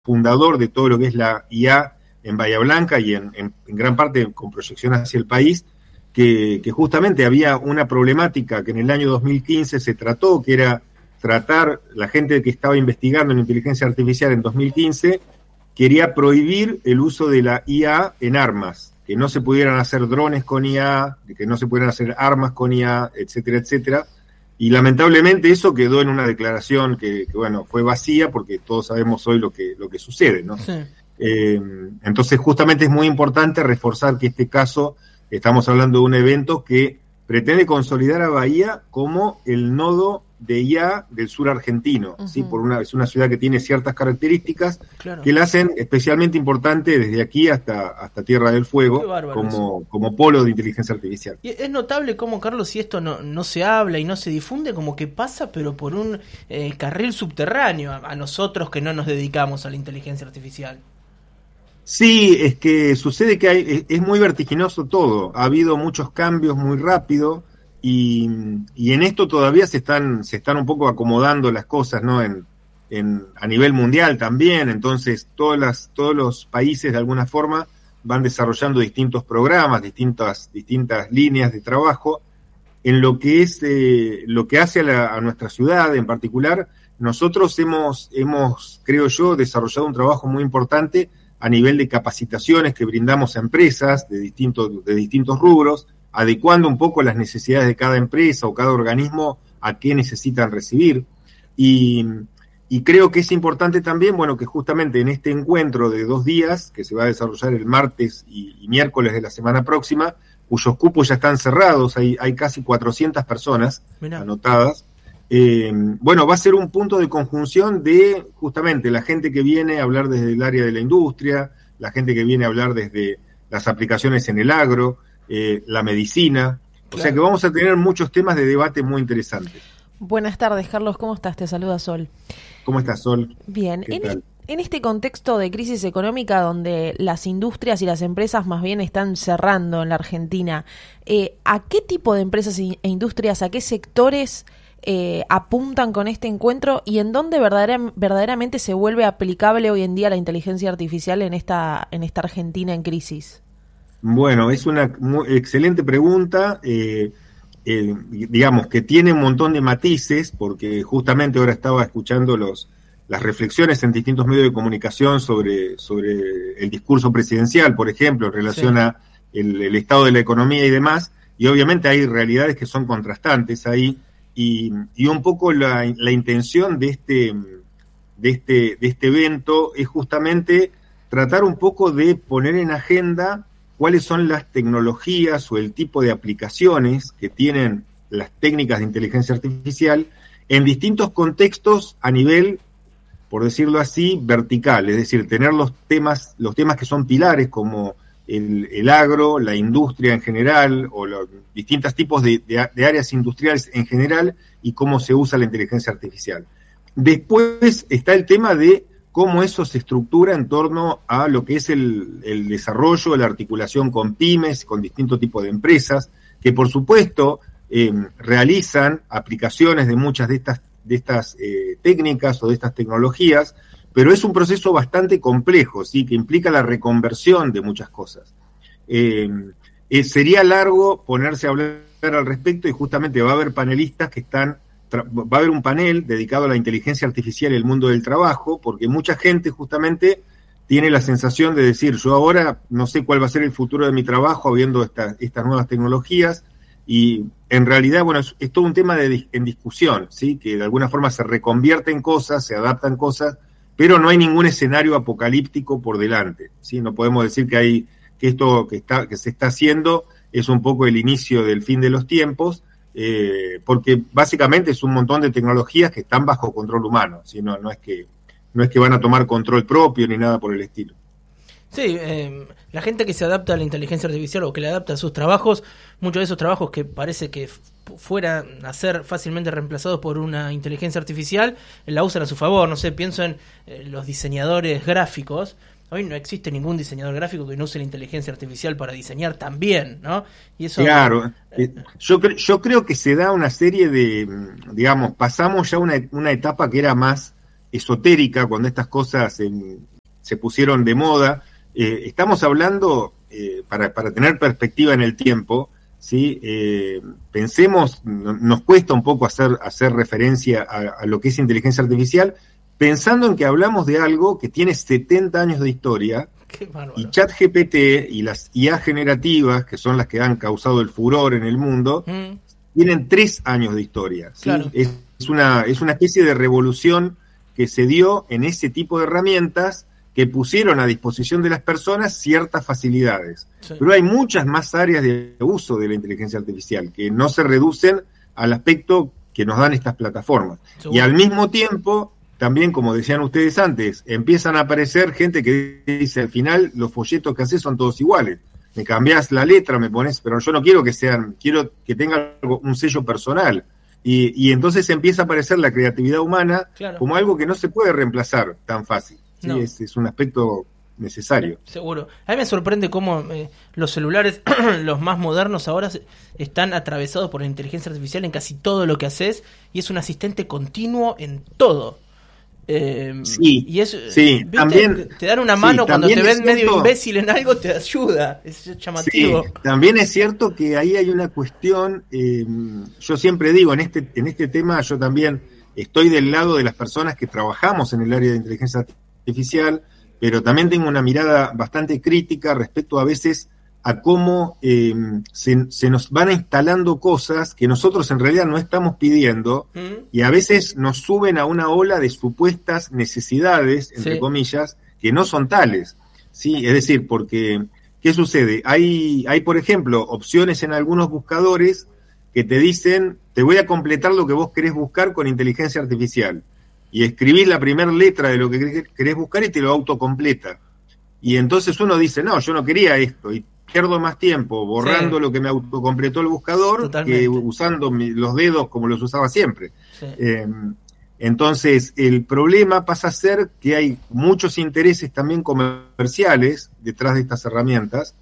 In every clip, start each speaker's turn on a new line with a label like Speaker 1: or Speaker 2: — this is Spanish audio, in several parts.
Speaker 1: fundador de todo lo que es la IA en Bahía Blanca y en gran parte con proyección hacia el país, que justamente había una problemática que en el año 2015 se trató, que era tratar, la gente que estaba investigando en inteligencia artificial en 2015, quería prohibir el uso de la IA en armas, que no se pudieran hacer drones con IA, que no se pudieran hacer armas con IA, etcétera, etcétera. Y lamentablemente eso quedó en una declaración que bueno, fue vacía, porque todos sabemos hoy lo que sucede, ¿no?
Speaker 2: Sí.
Speaker 1: Entonces justamente es muy importante reforzar que este caso, estamos hablando de un evento que pretende consolidar a Bahía como el nodo de IA del sur argentino,
Speaker 2: Uh-huh.
Speaker 1: ¿sí? Es una ciudad que tiene ciertas características,
Speaker 2: Claro.
Speaker 1: que la hacen especialmente importante desde aquí hasta Tierra del Fuego,
Speaker 2: Qué bárbaro
Speaker 1: como polo de inteligencia artificial.
Speaker 2: Y es notable cómo, Carlos, si esto no se habla y no se difunde, como que pasa, pero por un carril subterráneo a nosotros que no nos dedicamos a la inteligencia artificial.
Speaker 1: Sí, es que sucede que es muy vertiginoso todo. Ha habido muchos cambios muy rápido y en esto todavía se están un poco acomodando las cosas, ¿no? A nivel mundial también. Entonces todos los países de alguna forma van desarrollando distintos programas, distintas líneas de trabajo. En lo que es lo que hace a nuestra ciudad en particular, nosotros hemos, creo yo, desarrollado un trabajo muy importante a nivel de capacitaciones que brindamos a empresas de distintos rubros, adecuando un poco las necesidades de cada empresa o cada organismo a qué necesitan recibir. Y creo que es importante también, bueno, que justamente en este encuentro de 2 días, que se va a desarrollar el martes y miércoles de la semana próxima, cuyos cupos ya están cerrados, hay casi 400 personas anotadas. Bueno, va a ser un punto de conjunción de justamente la gente que viene a hablar desde el área de la industria, la gente que viene a hablar desde las aplicaciones en el agro, la medicina. Claro. O sea que vamos a tener muchos temas de debate muy interesantes.
Speaker 3: Buenas tardes, Carlos, ¿cómo estás? Te saluda Sol.
Speaker 1: ¿Cómo estás, Sol?
Speaker 3: Bien, en este contexto de crisis económica donde las industrias y las empresas más bien están cerrando en la Argentina, ¿a qué tipo de empresas e industrias, a qué sectores apuntan con este encuentro y en dónde verdaderamente se vuelve aplicable hoy en día la inteligencia artificial en esta Argentina en crisis?
Speaker 1: Bueno, es una excelente pregunta, digamos que tiene un montón de matices, porque justamente ahora estaba escuchando las reflexiones en distintos medios de comunicación sobre el discurso presidencial, por ejemplo, en relación a el estado de la economía y demás, y obviamente hay realidades que son contrastantes ahí. Y un poco la intención de este evento es justamente tratar un poco de poner en agenda cuáles son las tecnologías o el tipo de aplicaciones que tienen las técnicas de inteligencia artificial en distintos contextos a nivel, por decirlo así, vertical, es decir, tener los temas que son pilares como el agro, la industria en general, o los distintos tipos de áreas industriales en general, y cómo se usa la inteligencia artificial. Después está el tema de cómo eso se estructura en torno a lo que es el desarrollo, la articulación con pymes, con distintos tipos de empresas, que por supuesto realizan aplicaciones de muchas de estas técnicas o de estas tecnologías, pero es un proceso bastante complejo, ¿sí? Que implica la reconversión de muchas cosas. Sería largo ponerse a hablar al respecto y justamente va a haber panelistas que va a haber un panel dedicado a la inteligencia artificial y el mundo del trabajo, porque mucha gente justamente tiene la sensación de decir, yo ahora no sé cuál va a ser el futuro de mi trabajo viendo estas nuevas tecnologías, y en realidad, bueno, es todo un tema en discusión, ¿sí? Que de alguna forma se reconvierten cosas, se adaptan cosas, pero no hay ningún escenario apocalíptico por delante, ¿sí? No podemos decir que esto que se está haciendo es un poco el inicio del fin de los tiempos, porque básicamente es un montón de tecnologías que están bajo control humano, ¿sí? No es que van a tomar control propio ni nada por el estilo.
Speaker 2: Sí, la gente que se adapta a la inteligencia artificial o que le adapta a sus trabajos, muchos de esos trabajos que parece que fueran a ser fácilmente reemplazados por una inteligencia artificial, la usan a su favor. No sé, pienso en los diseñadores gráficos. Hoy no existe ningún diseñador gráfico que no use la inteligencia artificial para diseñar también, ¿no? Y eso,
Speaker 1: claro, yo creo que se da una serie de, digamos, pasamos ya una etapa que era más esotérica, cuando estas cosas se pusieron de moda. Estamos hablando, para tener perspectiva en el tiempo, ¿sí? Pensemos, nos cuesta un poco hacer referencia a lo que es inteligencia artificial, pensando en que hablamos de algo que tiene 70 años de historia.
Speaker 2: Qué bárbaro.
Speaker 1: Y ChatGPT y las IA generativas, que son las que han causado el furor en el mundo, tienen 3 años de historia, ¿sí?
Speaker 2: Claro.
Speaker 1: Es una especie de revolución que se dio en ese tipo de herramientas que pusieron a disposición de las personas ciertas facilidades. Sí. Pero hay muchas más áreas de uso de la inteligencia artificial que no se reducen al aspecto que nos dan estas plataformas. ¿Seguro? Y al mismo tiempo, también, como decían ustedes antes, empiezan a aparecer gente que dice, al final, los folletos que haces son todos iguales. Me cambiás la letra, me pones, pero yo no quiero que sean, quiero que tengan un sello personal. Y entonces empieza a aparecer la creatividad humana, claro, como algo que no se puede reemplazar tan fácil. ¿Sí? No. Es un aspecto necesario.
Speaker 2: Seguro. A mí me sorprende cómo los celulares, los más modernos ahora, están atravesados por la inteligencia artificial en casi todo lo que haces, y es un asistente continuo en todo.
Speaker 1: Sí,
Speaker 2: y eso,
Speaker 1: sí, también
Speaker 2: te dan una mano, sí, cuando te ven medio imbécil en algo, te ayuda, es llamativo.
Speaker 1: Sí, también es cierto que ahí hay una cuestión, yo siempre digo, en este tema yo también estoy del lado de las personas que trabajamos en el área de inteligencia artificial, pero también tengo una mirada bastante crítica respecto a veces a cómo se nos van instalando cosas que nosotros en realidad no estamos pidiendo, y a veces nos suben a una ola de supuestas necesidades, entre comillas, que no son tales. Sí, es decir, porque, ¿qué sucede? Hay, por ejemplo, opciones en algunos buscadores que te dicen, te voy a completar lo que vos querés buscar con inteligencia artificial. Y escribís la primera letra de lo que querés buscar y te lo autocompleta. Y entonces uno dice, no, yo no quería esto, y pierdo más tiempo borrando lo que me autocompletó el buscador. Totalmente. Que usando los dedos como los usaba siempre. Sí. Entonces, el problema pasa a ser que hay muchos intereses también comerciales detrás de estas herramientas.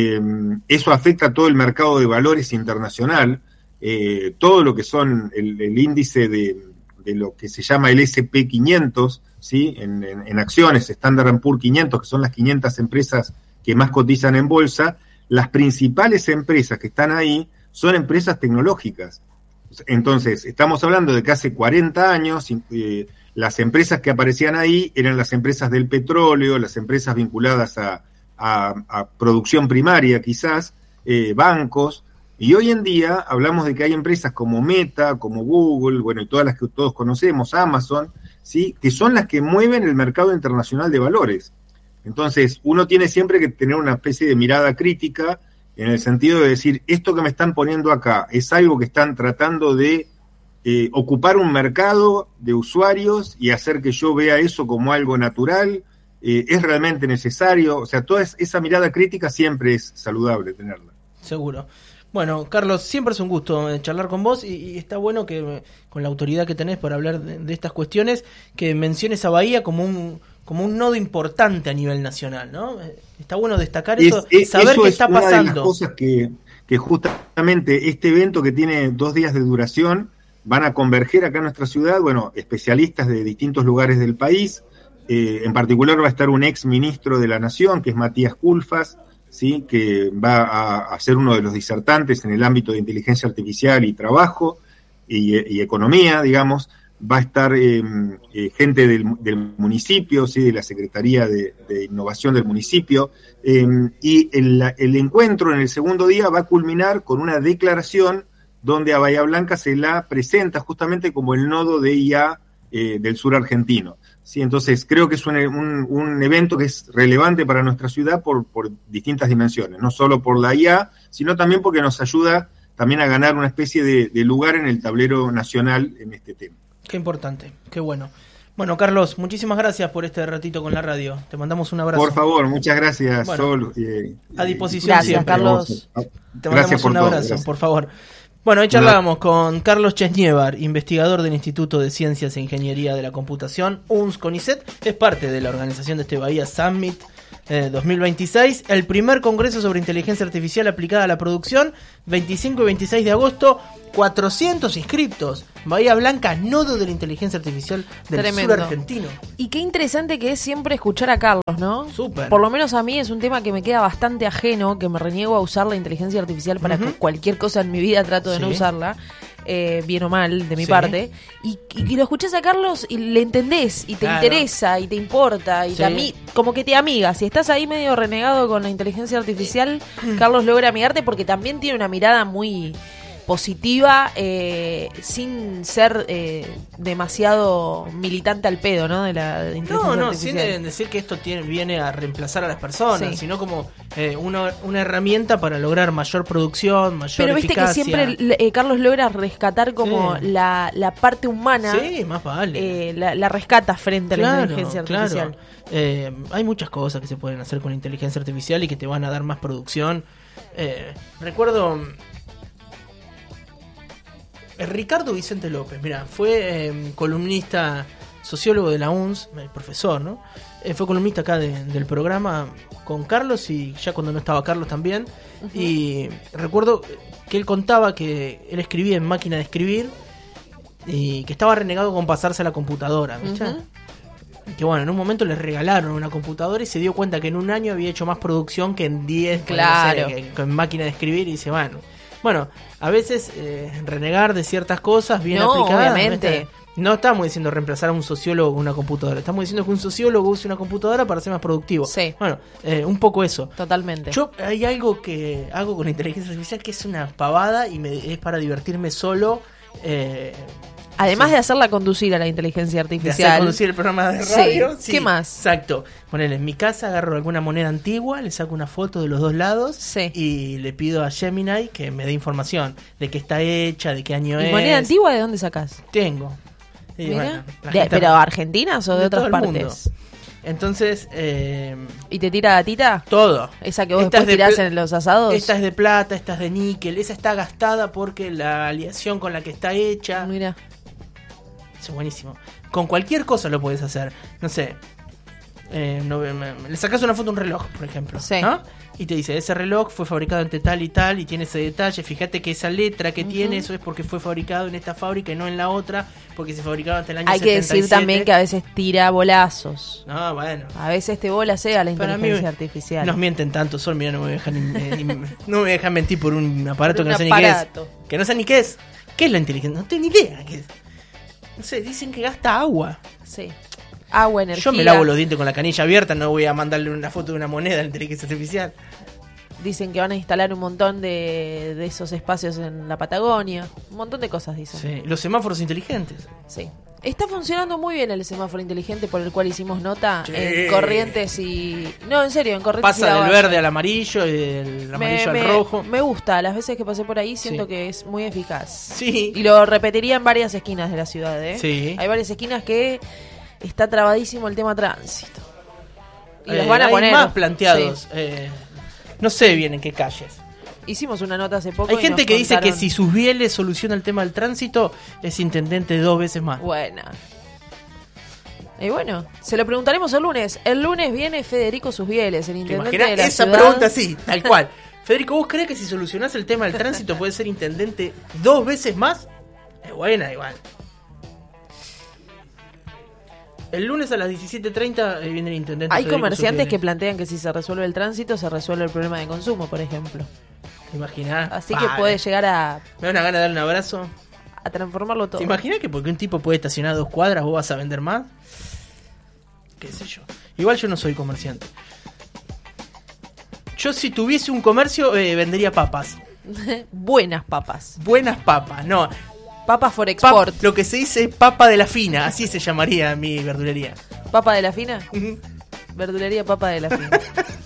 Speaker 1: Eso afecta a todo el mercado de valores internacional, todo lo que son el índice de lo que se llama el SP500, ¿sí? En acciones, Standard & Poor's 500, que son las 500 empresas que más cotizan en bolsa. Las principales empresas que están ahí son empresas tecnológicas. Entonces, estamos hablando de que hace 40 años las empresas que aparecían ahí eran las empresas del petróleo, las empresas vinculadas a producción primaria quizás, bancos, y hoy en día hablamos de que hay empresas como Meta, como Google, bueno, y todas las que todos conocemos, Amazon, ¿sí? Que son las que mueven el mercado internacional de valores. Entonces, uno tiene siempre que tener una especie de mirada crítica en el sentido de decir, esto que me están poniendo acá es algo que están tratando de ocupar un mercado de usuarios y hacer que yo vea eso como algo natural, es realmente necesario. O sea, toda esa mirada crítica siempre es saludable tenerla.
Speaker 2: Seguro. Bueno, Carlos, siempre es un gusto charlar con vos y está bueno que con la autoridad que tenés para hablar de estas cuestiones, que menciones a Bahía como un nodo importante a nivel nacional, ¿no? Está bueno destacar eso, saber qué está pasando.
Speaker 1: Una de las cosas que justamente este evento, que tiene 2 días de duración, van a converger acá en nuestra ciudad, bueno, especialistas de distintos lugares del país, en particular va a estar un ex ministro de la Nación, que es Matías Culfas, ¿sí? Que va a ser uno de los disertantes en el ámbito de inteligencia artificial y trabajo y economía, digamos. Va a estar gente del municipio, ¿sí? De la Secretaría de Innovación del municipio, y el encuentro en el segundo día va a culminar con una declaración donde a Bahía Blanca se la presenta justamente como el nodo de IA del sur argentino. Sí, entonces creo que es un evento que es relevante para nuestra ciudad por distintas dimensiones, no solo por la IA, sino también porque nos ayuda también a ganar una especie de lugar en el tablero nacional en este tema.
Speaker 2: Qué importante, qué bueno. Bueno, Carlos, muchísimas gracias por este ratito con la radio. Te mandamos un abrazo.
Speaker 1: Por favor, muchas gracias,
Speaker 2: bueno,
Speaker 1: Sol.
Speaker 2: A disposición
Speaker 3: gracias,
Speaker 2: siempre.
Speaker 3: Carlos.
Speaker 2: Te mandamos un abrazo, por favor. Bueno, hoy charlábamos con Carlos Chesnievar, investigador del Instituto de Ciencias e Ingeniería de la Computación, UNS CONICET, es parte de la organización de este Bahía Summit 2026. El primer congreso sobre inteligencia artificial aplicada a la producción, 25 y 26 de agosto. 400 inscriptos. Bahía Blanca, nodo de la inteligencia artificial del
Speaker 3: Tremendo.
Speaker 2: sur argentino.
Speaker 3: Y qué interesante que es siempre escuchar a Carlos, ¿no?
Speaker 2: Súper.
Speaker 3: Por lo menos a mí es un tema que me queda bastante ajeno, que me reniego a usar la inteligencia artificial para cualquier cosa en mi vida, trato de no usarla, bien o mal, de mi parte. Y lo escuchás a Carlos y le entendés, y te interesa, y te importa, y como que te amiga. Si estás ahí medio renegado con la inteligencia artificial, Carlos logra amigarte porque también tiene una mirada muy positiva, sin ser demasiado militante al pedo, ¿no? De la inteligencia artificial.
Speaker 2: Sin decir que esto viene a reemplazar a las personas, sino como una herramienta para lograr mayor producción, mayor eficacia.
Speaker 3: Pero viste que siempre Carlos logra rescatar como la parte humana.
Speaker 2: Sí, más vale.
Speaker 3: La rescata frente a la inteligencia artificial.
Speaker 2: Hay muchas cosas que se pueden hacer con la inteligencia artificial y que te van a dar más producción. Recuerdo Ricardo Vicente López, mira, fue columnista, sociólogo de la UNS, profesor, ¿no? Fue columnista acá del programa con Carlos y ya cuando no estaba Carlos también. Y recuerdo que él contaba que él escribía en máquina de escribir y que estaba renegado con pasarse a la computadora, ¿viste? Y que bueno, en un momento le regalaron una computadora y se dio cuenta que en un año había hecho más producción que en 10,
Speaker 3: claro,
Speaker 2: con máquina de escribir, y dice, bueno, a veces renegar de ciertas cosas bien aplicadas.
Speaker 3: Obviamente.
Speaker 2: No estamos diciendo reemplazar a un sociólogo con una computadora. Estamos diciendo que un sociólogo use una computadora para ser más productivo.
Speaker 3: Sí.
Speaker 2: Bueno, un poco eso.
Speaker 3: Totalmente.
Speaker 2: Hay algo que hago con la inteligencia artificial que es una pavada y es para divertirme solo.
Speaker 3: Además de hacerla conducir a la inteligencia artificial.
Speaker 2: De hacer conducir el programa de radio.
Speaker 3: Sí. ¿Qué más?
Speaker 2: Exacto. Ponele, en mi casa agarro alguna moneda antigua, le saco una foto de los dos lados y le pido a Gemini que me dé información de qué está hecha, de qué año es.
Speaker 3: ¿Y moneda antigua de dónde sacás?
Speaker 2: Tengo. Y
Speaker 3: bueno, ¿pero argentinas o de otras partes? Mundo.
Speaker 2: Entonces...
Speaker 3: ¿Y te tira datita?
Speaker 2: Todo.
Speaker 3: ¿Esa que vos después tirás en los asados?
Speaker 2: Esta es de plata, esta es de níquel, esa está gastada porque la aleación con la que está hecha...
Speaker 3: Mira.
Speaker 2: Eso es buenísimo. Con cualquier cosa lo puedes hacer. No sé. Le sacas una foto a un reloj, por ejemplo.
Speaker 3: Sí.
Speaker 2: ¿No? Y te dice, ese reloj fue fabricado entre tal y tal y tiene ese detalle. Fíjate que esa letra que tiene, eso es porque fue fabricado en esta fábrica y no en la otra, porque se fabricaba hasta el año 77.
Speaker 3: Hay que decir también que a veces tira bolazos.
Speaker 2: No, bueno.
Speaker 3: A veces te bola sea la inteligencia artificial.
Speaker 2: Nos mienten tanto, Sol, mira, no me dejan mentir por un aparato que no sé ni qué es. Que no sé ni qué es. ¿Qué es la inteligencia? No tengo ni idea qué es. No sé, dicen que gasta agua.
Speaker 3: Sí. Agua, energía.
Speaker 2: Yo me lavo los dientes con la canilla abierta, no voy a mandarle una foto de una moneda a la inteligencia artificial.
Speaker 3: Dicen que van a instalar un montón de esos espacios en la Patagonia. Un montón de cosas dicen.
Speaker 2: Sí, los semáforos inteligentes.
Speaker 3: Sí. Está funcionando muy bien el semáforo inteligente por el cual hicimos nota en Corrientes y... No, en serio, en Corrientes.
Speaker 2: Pasa del verde al amarillo y del amarillo al rojo.
Speaker 3: Me gusta, las veces que pasé por ahí siento que es muy eficaz.
Speaker 2: Sí.
Speaker 3: Y lo repetiría en varias esquinas de la ciudad, ¿eh?
Speaker 2: Sí.
Speaker 3: Hay varias esquinas que está trabadísimo el tema tránsito. Y los van a poner
Speaker 2: más planteados. Sí. No sé bien en qué calles.
Speaker 3: Hicimos una nota hace poco.
Speaker 2: Hay gente que dice que si Susbieles soluciona el tema del tránsito, es intendente 2 veces más.
Speaker 3: Buena. Y bueno, se lo preguntaremos el lunes. El lunes viene Federico Susbieles, el intendente de la
Speaker 2: esa
Speaker 3: ciudad.
Speaker 2: Pregunta sí, tal cual. Federico, ¿vos crees que si solucionás el tema del tránsito puedes ser intendente 2 veces más? Es buena igual. El lunes a las 17:30 viene el intendente.
Speaker 3: Hay
Speaker 2: Federico
Speaker 3: comerciantes
Speaker 2: Susbieles.
Speaker 3: que plantean que si se resuelve el tránsito, se resuelve el problema de consumo, por ejemplo.
Speaker 2: ¿Te imaginas?
Speaker 3: Así que puede llegar
Speaker 2: Me da una gana de darle un abrazo.
Speaker 3: a transformarlo todo.
Speaker 2: ¿Te imaginas que porque un tipo puede estacionar 2 cuadras vos vas a vender más? ¿Qué sé yo? Igual yo no soy comerciante. Yo si tuviese un comercio vendería papas.
Speaker 3: Buenas papas.
Speaker 2: Buenas papas, no.
Speaker 3: Papas for export.
Speaker 2: Lo que se dice papa de la fina, así se llamaría mi verdulería.
Speaker 3: ¿Papa de la fina? Verdulería Papa de la Fina.